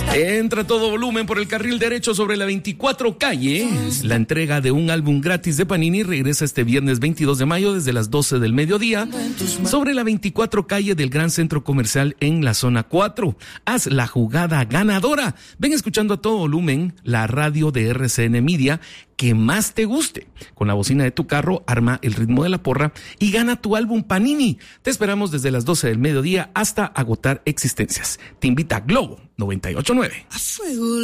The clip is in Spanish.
Entra a todo volumen por el carril derecho sobre la 24 calle. La entrega de un álbum gratis de Panini regresa este viernes 22 de mayo desde las 12 del mediodía sobre la 24 calle del Gran Centro Comercial en la zona 4. Haz la jugada ganadora. Ven escuchando a todo volumen la radio de RCN Media que más te guste. Con la bocina de tu carro, arma el ritmo de la porra y gana tu álbum Panini. Te esperamos desde las 12 del mediodía hasta agotar existencias. Te invita Globo 98.9.